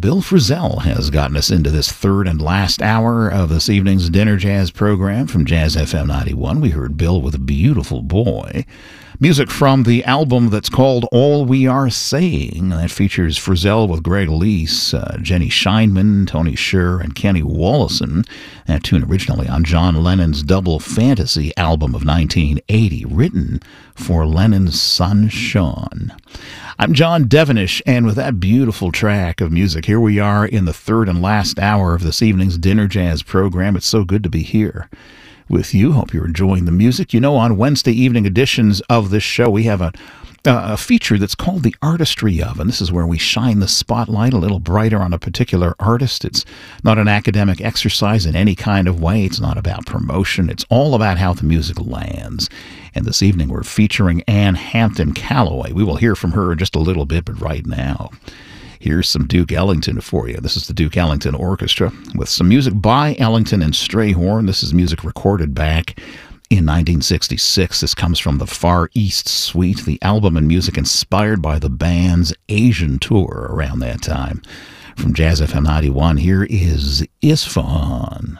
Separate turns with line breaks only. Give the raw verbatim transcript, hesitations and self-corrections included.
Bill Frisell has gotten us into this third and last hour of this evening's Dinner Jazz program from Jazz F M ninety-one. We heard Bill with a Beautiful Boy. Music from the album that's called All We Are Saying. That features Frisell with Greg Lease, uh, Jenny Scheinman, Tony Scher, and Kenny Wollesen. That tune originally on John Lennon's Double Fantasy album of nineteen eighty, written for Lennon's son Sean. I'm John Devenish, and with that beautiful track of music, here we are in the third and last hour of this evening's Dinner Jazz program. It's so good to be here with you. Hope you're enjoying the music. You know, on Wednesday evening editions of this show, we have a, a feature that's called The Artistry Of, and this is where we shine the spotlight a little brighter on a particular artist. It's not an academic exercise in any kind of way. It's not about promotion. It's all about how the music lands. And this evening we're featuring Ann Hampton Callaway. We will hear from her in just a little bit, but right now, here's some Duke Ellington for you. This is the Duke Ellington Orchestra with some music by Ellington and Strayhorn. This is music recorded back in nineteen sixty-six. This comes from the Far East Suite, the album and music inspired by the band's Asian tour around that time. From Jazz F M ninety-one, here is Isfahan.